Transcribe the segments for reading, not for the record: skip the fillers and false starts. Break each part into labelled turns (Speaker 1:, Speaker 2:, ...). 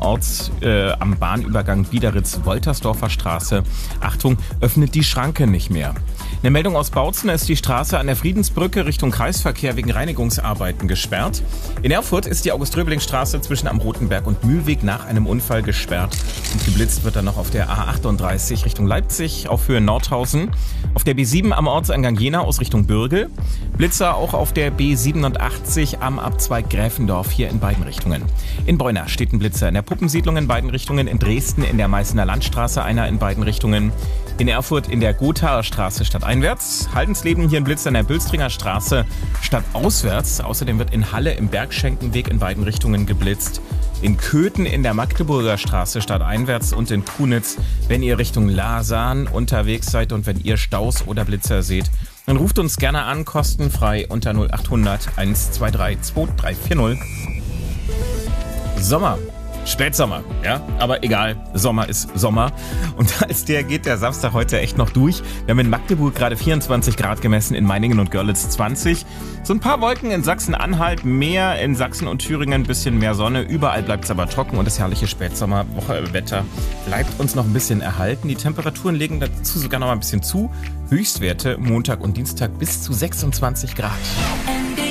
Speaker 1: Orts am Bahnübergang Biederitz-Woltersdorfer Straße. Achtung, öffnet die Schranke nicht mehr. Eine Meldung aus Bautzen: ist die Straße an der Friedensbrücke Richtung Kreisverkehr wegen Reinigungsarbeiten gesperrt. In Erfurt ist die August-Röbeling-Straße zwischen am Rotenberg und Mühlweg nach einem Unfall gesperrt. Und geblitzt wird dann noch auf der A38 Richtung Leipzig auf Höhe Nordhausen. Auf der B7 am Ortseingang Jena aus Richtung Bürgel. Blitzer auch auf der B87 am Abzweig Gräfendorf, hier in beiden Richtungen. In Beuna steht ein Blitzer in der Puppensiedlung in beiden Richtungen. In Dresden in der Meißener Landstraße einer in beiden Richtungen. In Erfurt in der Gothaer Straße stadteinwärts. Haldensleben hier ein Blitzer in der Bülstringer Straße stadtauswärts. Außerdem wird in Halle im Bergschenkenweg in beiden Richtungen geblitzt. In Köthen in der Magdeburger Straße stadteinwärts und in Kunitz, wenn ihr Richtung Lasan unterwegs seid und wenn ihr Staus oder Blitzer seht, dann ruft uns gerne an, kostenfrei unter 0800 123 2340. Sommer. Spätsommer, ja, aber egal, Sommer ist Sommer. Und als der geht der Samstag heute echt noch durch. Wir haben in Magdeburg gerade 24 Grad gemessen, in Meiningen und Görlitz 20. So ein paar Wolken in Sachsen-Anhalt, mehr in Sachsen und Thüringen, ein bisschen mehr Sonne. Überall bleibt es aber trocken und das herrliche Spätsommerwetter bleibt uns noch ein bisschen erhalten. Die Temperaturen legen dazu sogar noch mal ein bisschen zu. Höchstwerte Montag und Dienstag bis zu 26 Grad.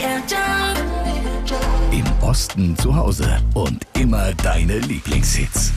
Speaker 2: Im Osten zu Hause und immer deine Lieblingshits.